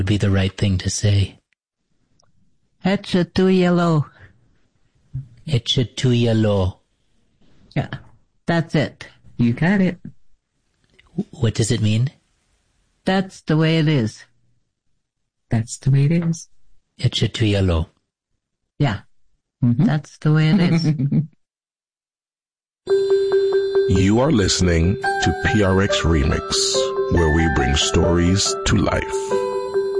would be the right thing to say? Echa tuyalo. Echa tuyalo. Yeah, that's it. You got it. What does it mean? That's the way it is. That's the way it is. Echa tuyalo. Yeah, that's the way it is. You are listening to PRX Remix, where we bring stories to life.